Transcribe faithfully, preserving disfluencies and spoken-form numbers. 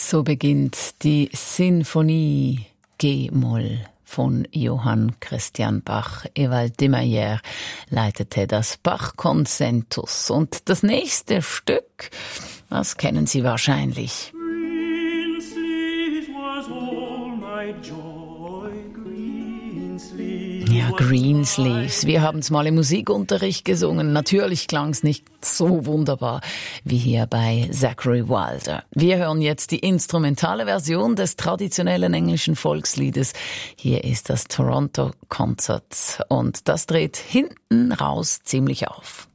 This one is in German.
So beginnt die Sinfonie G-Moll von Johann Christian Bach. Ewald de Meyer leitete das Bach-Konzentus. Und das nächste Stück, das kennen Sie wahrscheinlich. Ja, Greensleeves. Wir haben es mal im Musikunterricht gesungen. Natürlich klang es nicht so wunderbar wie hier bei Zachary Wilder. Wir hören jetzt die instrumentale Version des traditionellen englischen Volksliedes. Hier ist das Toronto Concert und das dreht hinten raus ziemlich auf.